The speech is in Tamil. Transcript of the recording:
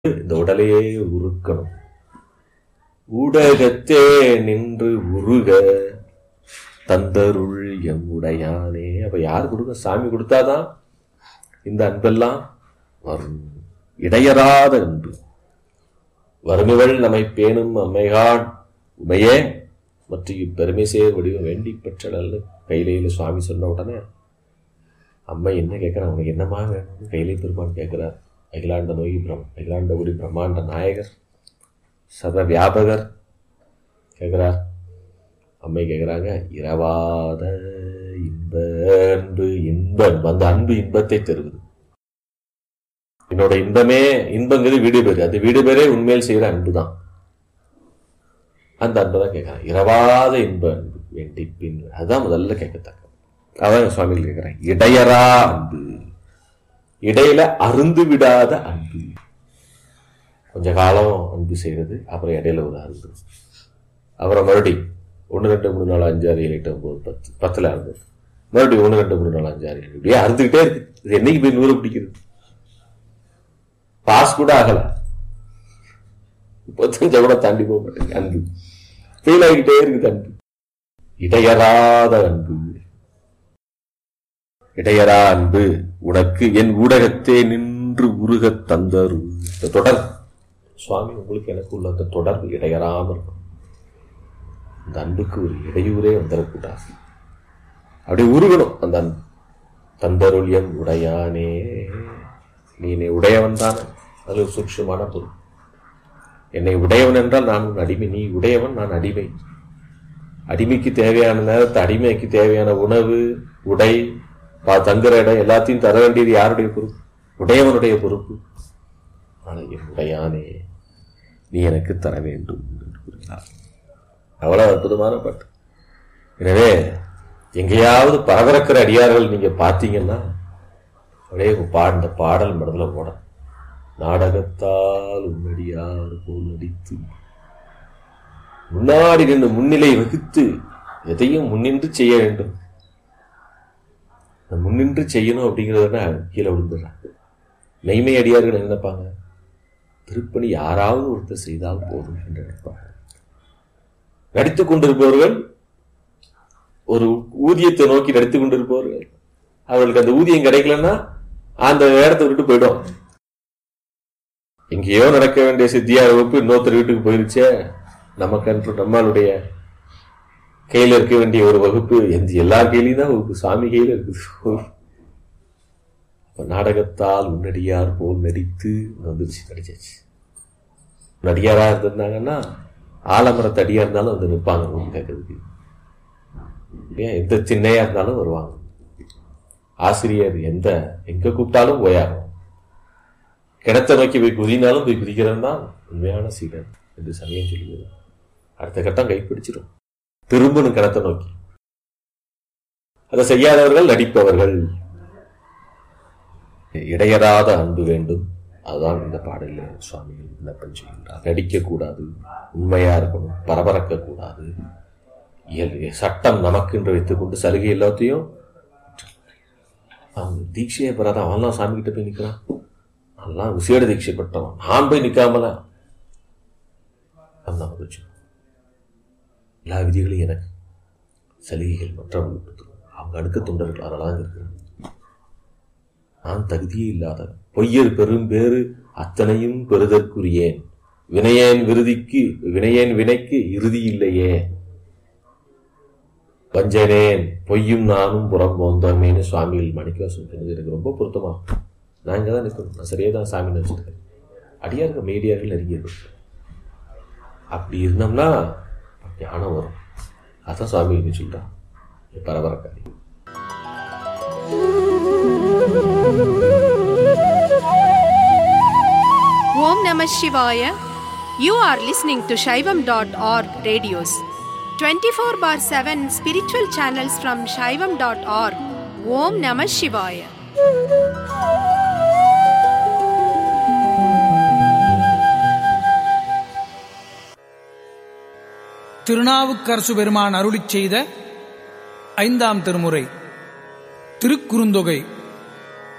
இந்த உடலையே உருக்கணும். ஊடகத்தே நின்று உருக தந்தருள் எம் உடையானே. அப்ப யாரு கொடுக்க? சாமி கொடுத்தாதான் இந்த அன்பெல்லாம் வரும். இடையறாத அன்பு. வறுமைகள் நம்மை பேணும் அம்மைகான் உமையே மற்றும் பெருமை சேர் வடிவம் வேண்டி பெற்றடல்னு கையில சுவாமி சொன்ன உடனே அம்மை என்ன கேட்கிறான், அவனுக்கு என்னமா வேணும்னு கையிலே பெருமான் கேட்கிறார். அகிலாண்ட நோய் அகிலாண்ட உரி பிரம்மாண்ட நாயகர் சர்வ வியாபகர் கேட்கிறார். அம்மை கேட்கிறாங்க, இரவாத இன்ப அன்பு. இன்பம் அந்த அன்பு இன்பத்தை தருவது. என்னோட இன்பமே இன்பங்கிறது வீடு பேரு. அந்த வீடு பேரே உண்மையில் செய்யற அன்பு தான். அந்த அன்பு தான் கேட்கிறான். இரவாத இன்ப அன்பு வேண்டி பின். அதுதான் முதல்ல கேட்கத்தக்க. அதான் சுவாமிகள் கேட்கிறாங்க, இடையரா அன்பு. இடையில அருந்து விடாத அன்பு. கொஞ்ச காலம் அன்பு செய்யறது, அப்புறம் இடையில ஒரு அன்பு, அப்புறம் மறுபடி 1 2 3 4 5 6 7 8 9 10 10ல அன்பு, மறுபடியும் 1 2 3 4 5 6 7 இப்படியே அறுந்துகிட்டே இருக்கு. இது என்னைக்கு போய் 100 பிடிக்கிறது? பாஸ் கூட ஆகல, 35 கூட தாண்டி போக மாட்டேங்க. அன்பு ஃபெயில் ஆகிட்டே இருக்குது. அன்பு இடையறாத அன்பு. இடையரா அன்பு உனக்கு என் ஊடகத்தே நின்று உருக தந்தரு. இந்த தொடர் சுவாமி உங்களுக்கு எனக்கு உள்ள அந்த தொடர்பு இடையறாம இருக்கும். இந்த அன்புக்கு ஒரு இடையூறே வந்துடக்கூடாது. அப்படி உருகணும் அந்த அன்பு. தந்தருள் எம் உடையானே. நீ என்னை உடையவன் தானே. அது ஒரு சூட்சமான பொருள். என்னை உடையவன் என்றால் நான் உன் அடிமை, நீ உடையவன், நான் அடிமை. அடிமைக்கு தேவையான நேரத்தை, அடிமைக்கு தேவையான உணவு, உடை, தங்குற இடம் எல்லாத்தையும் தர வேண்டியது யாருடைய பொறுப்பு? உடையவனுடைய பொறுப்பு. என் உடையானே நீ எனக்கு தர வேண்டும் என்று கூறுகிறார். அவ்வளவு அற்புதமான பாட்டு. எனவே எங்கேயாவது பரபரக்கிற அடியார்கள் நீங்க பார்த்தீங்கன்னா அப்படியே இந்த பாடல் மனதுல ஓட. நாடகத்தால் உன்னடியார் போல் நடித்து முன்னாடி நின்று முன்னிலை வகுத்து எதையும் முன்னின்று செய்ய வேண்டும். முன்னின்று செய்யணும் அப்படிங்கிறத கீழே விழுந்துடுறாங்க. மெய்மை அடியார்கள் என்ன நினைப்பாங்க? திருப்பணி யாராவது ஒருத்தர் செய்தால் போதும் என்று நினைப்பாங்க. நடித்துக் கொண்டிருப்பவர்கள், ஒரு ஊதியத்தை நோக்கி நடித்துக் கொண்டிருப்பவர்கள், அவர்களுக்கு அந்த ஊதியம் கிடைக்கலன்னா அந்த இடத்தை விட்டு போயிடும். எங்கேயோ நடக்க வேண்டிய சித்தியார் வகுப்பு இன்னொருத்தர் வீட்டுக்கு போயிருச்சே, நமக்கு நம்மளுடைய கையில இருக்க வேண்டிய ஒரு வகுப்பு எல்லா கையிலையும் தான் வகுப்பு, சாமி கையில இருக்குது. நாடகத்தால் உன்னடியார் போல் நடித்து வந்துருச்சு, நடிச்சாச்சு. நடிகாரா இருந்திருந்தாங்கன்னா ஆலமரத்து அடியா இருந்தாலும் வந்து நிற்பாங்க கேட்கறதுக்கு. எந்த சின்னையா இருந்தாலும் வருவாங்க. ஆசிரியர் எங்க கூப்பிட்டாலும் போயாகும். கிணத்தை நோக்கி போய் குதினாலும் போய் குதிக்கிறவன் தான் உண்மையான சீடர் என்று சமயம் சொல்லுவது. அடுத்த கட்டம் கைப்பிடிச்சிடும், திரும்பணும் கிணத்தை நோக்கி. அதை செய்யாதவர்கள் நடிப்பவர்கள். இடையறாத அன்பு வேண்டும். அதுதான் இந்த பாடலில் சுவாமிகள் விண்ணப்பம் செய்கின்றார். நடிக்கக்கூடாது, உண்மையா இருக்கணும், பரபரக்க கூடாது. சட்டம் நமக்கு என்று வைத்துக் கொண்டு சலுகை எல்லாத்தையும் அவங்க தீட்சையை பெறாத அவன்லாம் சாமி கிட்ட போய் நிற்கிறான். அதெல்லாம் விசேட தீட்சை பெற்றவன், நான் போய் நிற்காமல எல்லா விதிகளையும் எனக்கு சலுகைகள் மற்றவர்களுக்கு அவங்க அடுக்க தொண்டர்கள் அதெல்லாம் இருக்கிறாங்க. நான் தகுதியே இல்லாதவன், பொய்யர் பெரும் பேறு அத்தனையும் பெறுதற்குரியேன், வினையேன் வினைக்கு இறுதி இல்லையே, வஞ்சனேன் பொய்யும் நானும் புறம் போந்தோமேன்னு சுவாமிகள் மாணிக்கவாசகம் சொன்னது எனக்கு ரொம்ப பொருத்தமாகும். நான் இங்கே தான் நிற்கணும், நான் சரியாக தான் சாமி நினைச்சிருக்கேன். அடியார்கள் மெய்டியார்கள் நெருங்கியது. அப்படி இருந்தோம்னா ஞானம் வரும். அதான் சுவாமி சொல்றான் பரபரக்காரி. ஓம் நம சிவாய. You are listening to Shaivam.org radios. 24/7 spiritual channels from Shaivam.org. Om Namah Shivaya. Thirunavukkarasu பெருமான் அருளிச் செய்த 5ஆம் திருமுறை திருக்குறுந்தொகை